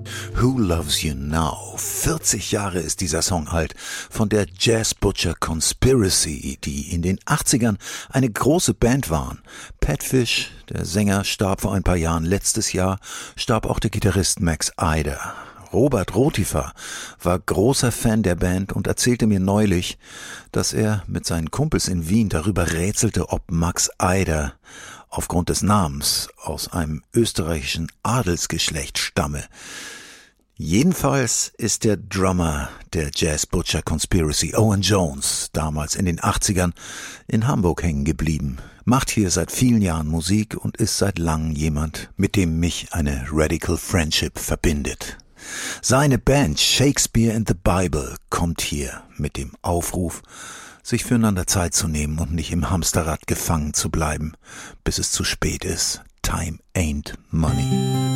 Who Loves You Now? 40 Jahre ist dieser Song alt, von der Jazz Butcher Conspiracy, die in den 80ern eine große Band waren. Pat Fish, der Sänger, starb vor ein paar Jahren. Letztes Jahr starb auch der Gitarrist Max Eider. Robert Rotifer war großer Fan der Band und erzählte mir neulich, dass er mit seinen Kumpels in Wien darüber rätselte, ob Max Eider aufgrund des Namens aus einem österreichischen Adelsgeschlecht stamme. Jedenfalls ist der Drummer der Jazz Butcher Conspiracy, Owen Jones, damals in den 80ern in Hamburg hängen geblieben, macht hier seit vielen Jahren Musik und ist seit langem jemand, mit dem mich eine Radical Friendship verbindet. Seine Band Shakespeare and the Bible kommt hier mit dem Aufruf, sich füreinander Zeit zu nehmen und nicht im Hamsterrad gefangen zu bleiben, bis es zu spät ist. Time ain't money.